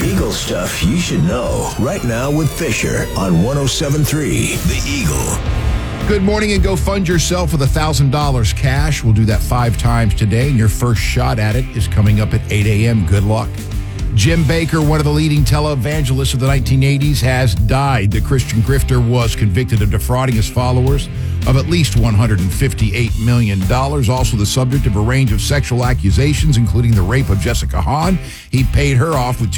Eagle stuff you should know right now with Fisher on 107.3 The Eagle. Good morning and go fund yourself with $1,000 cash. We'll do that 5 times today, and your first shot at it is coming up at 8 a.m. Good luck. Jim Bakker, one of the leading televangelists of the 1980s, has died. The Christian grifter was convicted of defrauding his followers of at least $158 million. Also the subject of a range of sexual accusations, including the rape of Jessica Hahn. He paid her off with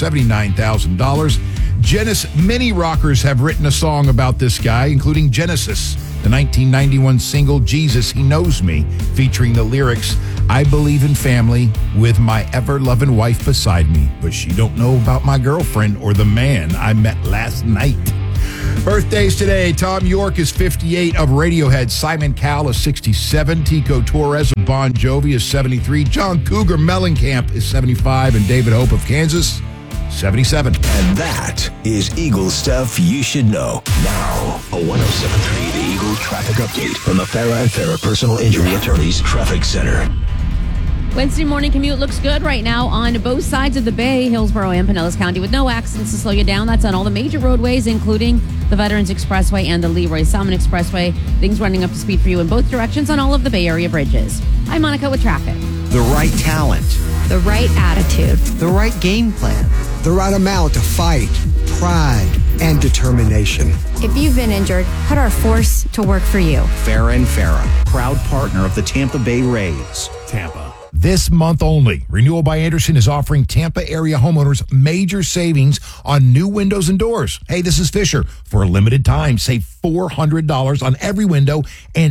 $279,000. Many rockers have written a song about this guy, including Genesis, the 1991 single Jesus, He Knows Me, featuring the lyrics, I believe in family with my ever-loving wife beside me, but she don't know about my girlfriend or the man I met last night. Birthdays today. Tom York is 58 of Radiohead. Simon Cowell is 67. Tico Torres of Bon Jovi is 73. John Cougar Mellencamp is 75. And David Hope of Kansas, 77. And that is Eagle stuff you should know. Now, a 107.3 The Eagle traffic update from the Farah and Farah Personal Injury Attorneys Traffic Center. Wednesday morning commute looks good right now on both sides of the bay, Hillsborough and Pinellas County, with no accidents to slow you down. That's on all the major roadways, including the Veterans Expressway and the Leroy Salmon Expressway. Things running up to speed for you in both directions on all of the Bay Area bridges. I'm Monica with traffic. The right talent. The right attitude. The right game plan. The right amount of fight, pride, and determination. If you've been injured, put our force to work for you. Farah and Farah, proud partner of the Tampa Bay Rays. Tampa. This month only, Renewal by Andersen is offering Tampa area homeowners major savings on new windows and doors. Hey, this is Fisher. For a limited time, save $400 on every window and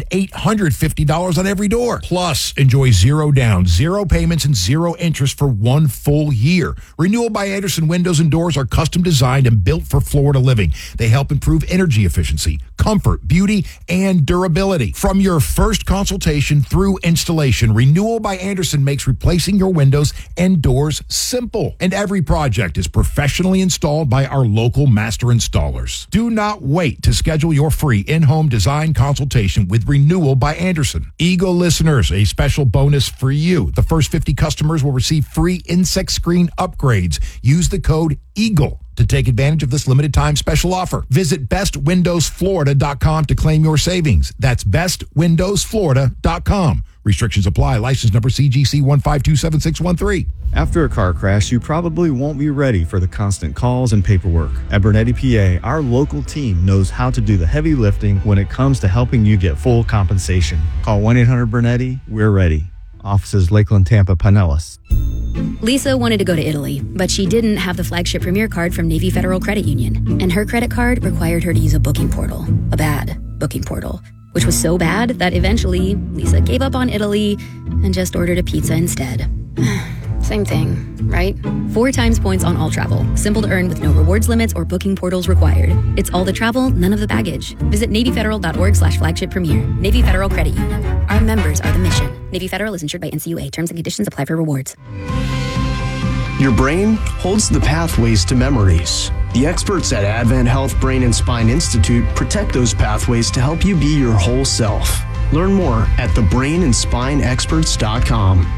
$850 on every door. Plus, enjoy 0 down, 0 payments, and 0 interest for 1 full year. Renewal by Andersen windows and doors are custom designed and built for Florida living. They help improve energy efficiency, comfort, beauty, and durability. From your first consultation through installation, Renewal by Andersen makes replacing your windows and doors simple. And every project is professionally installed by our local master installers. Do not wait to schedule your free in-home design consultation with Renewal by Andersen. Eagle listeners, a special bonus for you. The first 50 customers will receive free insect screen upgrades. Use the code EAGLE to take advantage of this limited time special offer. Visit bestwindowsflorida.com to claim your savings. That's bestwindowsflorida.com. Restrictions apply. License number CGC 1527613. After a car crash, you probably won't be ready for the constant calls and paperwork. At Bernetti PA, our local team knows how to do the heavy lifting when it comes to helping you get full compensation. Call 1-800-BERNETTI. We're ready. Offices Lakeland, Tampa, Pinellas. Lisa wanted to go to Italy, but she didn't have the flagship Premier card from Navy Federal Credit Union. And her credit card required her to use a booking portal, a bad booking portal, which was so bad that eventually Lisa gave up on Italy and just ordered a pizza instead. Same thing, right? 4 times points on all travel. Simple to earn with no rewards limits or booking portals required. It's all the travel, none of the baggage. Visit NavyFederal.org/flagship premier. Navy Federal Credit Union. Our members are the mission. Navy Federal is insured by NCUA. Terms and conditions apply for rewards. Your brain holds the pathways to memories. The experts at Advent Health Brain and Spine Institute protect those pathways to help you be your whole self. Learn more at thebrainandspineexperts.com.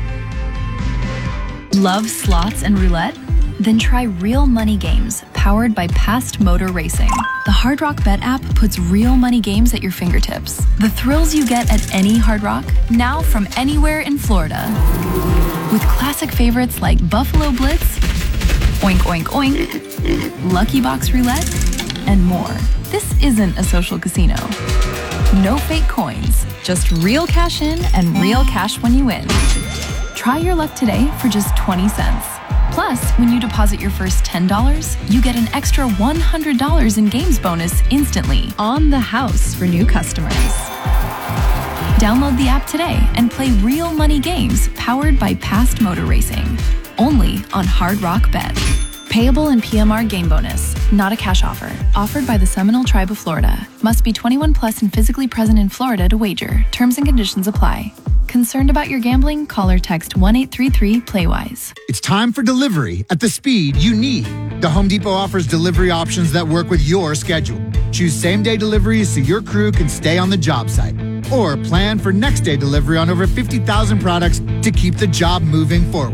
Love slots and roulette? Then try Real Money Games, powered by Past Motor Racing. The Hard Rock Bet app puts real money games at your fingertips. The thrills you get at any Hard Rock, now from anywhere in Florida. With classic favorites like Buffalo Blitz, Oink Oink Oink, Lucky Box Roulette, and more. This isn't a social casino. No fake coins, just real cash in and real cash when you win. Try your luck today for just 20 cents. Plus, when you deposit your first $10, you get an extra $100 in games bonus instantly on the house for new customers. Download the app today and play real money games powered by Past Motor Racing. Only on Hard Rock Bet. Payable in PMR game bonus. Not a cash offer. Offered by the Seminole Tribe of Florida. Must be 21 plus and physically present in Florida to wager. Terms and conditions apply. Concerned about your gambling? Call or text 1-833-PLAYWISE. It's time for delivery at the speed you need. The Home Depot offers delivery options that work with your schedule. Choose same-day deliveries so your crew can stay on the job site. Or plan for next-day delivery on over 50,000 products to keep the job moving forward.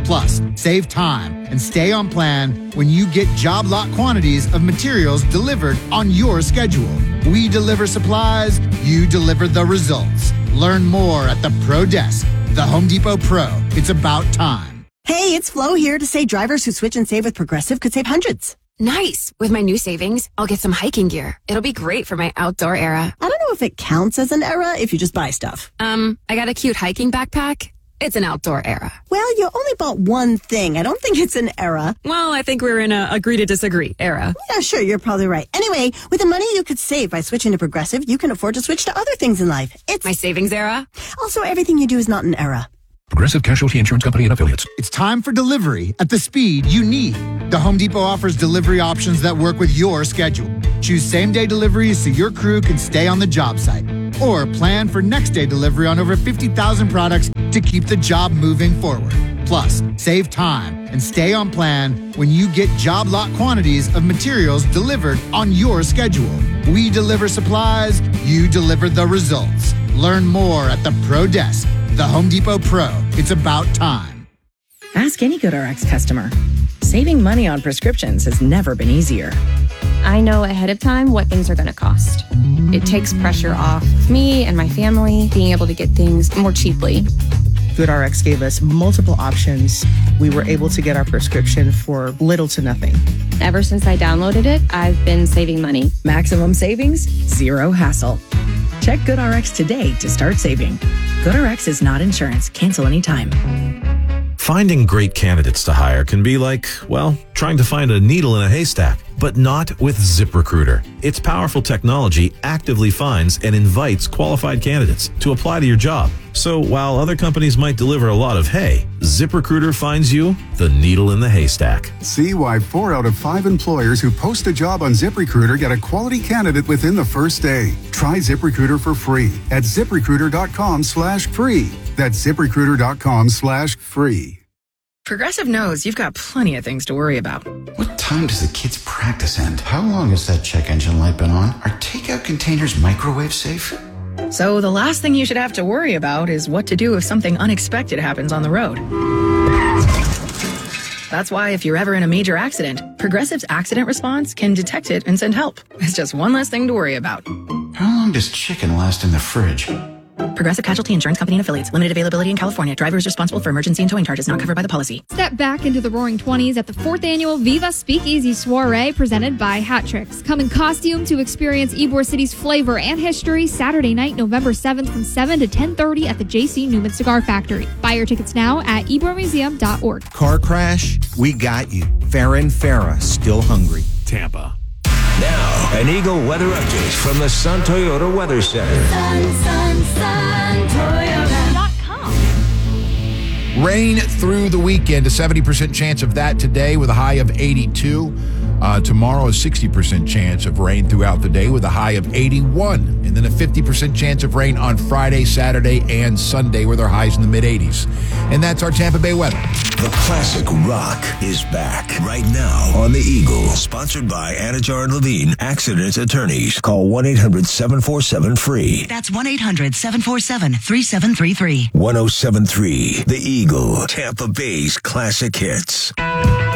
Plus, save time and stay on plan when you get job lot quantities of materials delivered on your schedule. We deliver supplies, you deliver the results. Learn more at the Pro Desk. The Home Depot Pro. It's about time. Hey, it's Flo here to say drivers who switch and save with Progressive could save hundreds. Nice. With my new savings, I'll get some hiking gear. It'll be great for my outdoor era. I don't know if it counts as an era if you just buy stuff. I got a cute hiking backpack. It's an outdoor era. Well, you only bought one thing. I don't think it's an era. Well, I think we're in a agree to disagree era. Yeah, sure, you're probably right. Anyway, with the money you could save by switching to Progressive, you can afford to switch to other things in life. It's my savings era. Also, everything you do is not an era. Progressive Casualty Insurance Company and Affiliates. It's time for delivery at the speed you need. The Home Depot offers delivery options that work with your schedule. Choose same-day deliveries so your crew can stay on the job site. Or plan for next-day delivery on over 50,000 products to keep the job moving forward. Plus, save time and stay on plan when you get job lot quantities of materials delivered on your schedule. We deliver supplies, you deliver the results. Learn more at the Pro Desk. The Home Depot Pro. It's about time. Ask any GoodRx customer. Saving money on prescriptions has never been easier. I know ahead of time what things are going to cost. It takes pressure off me and my family being able to get things more cheaply. GoodRx gave us multiple options. We were able to get our prescription for little to nothing. Ever since I downloaded it, I've been saving money. Maximum savings, zero hassle. Check GoodRx today to start saving. GoodRx is not insurance. Cancel anytime. Finding great candidates to hire can be like, well, trying to find a needle in a haystack, but not with ZipRecruiter. Its powerful technology actively finds and invites qualified candidates to apply to your job. So while other companies might deliver a lot of hay, ZipRecruiter finds you the needle in the haystack. See why 4 out of 5 employers who post a job on ZipRecruiter get a quality candidate within the first day. Try ZipRecruiter for free at ZipRecruiter.com/free. That's ZipRecruiter.com/free. Progressive knows you've got plenty of things to worry about. What time does the kids' practice end? How long has that check engine light been on? Are takeout containers microwave safe? So the last thing you should have to worry about is what to do if something unexpected happens on the road. That's why if you're ever in a major accident, Progressive's accident response can detect it and send help. It's just one less thing to worry about. How long does chicken last in the fridge? Progressive Casualty Insurance Company and Affiliates. Limited availability in California. Driver is responsible for emergency and towing charges not covered by the policy. Step back into the roaring 20s at the 4th annual Viva Speakeasy Soiree presented by Hat Tricks. Come in costume to experience Ybor City's flavor and history Saturday night, November 7th from 7 to 10:30 at the J.C. Newman Cigar Factory. Buy your tickets now at ybormuseum.org. Car crash? We got you. Farrah and Farrah, still hungry. Tampa. Now, an Eagle weather update from the Sun Toyota Weather Center. SunToyota.com. Rain through the weekend, a 70% chance of that today with a high of 82. Tomorrow, a 60% chance of rain throughout the day with a high of 81. And then a 50% chance of rain on Friday, Saturday, and Sunday with our highs in the mid-80s. And that's our Tampa Bay weather. The classic rock is back right now on the Eagle. Sponsored by Anajar and Levine Accident Attorneys. Call 1-800-747-FREE. That's 1-800-747-3733. 1073 The Eagle, Tampa Bay's classic hits.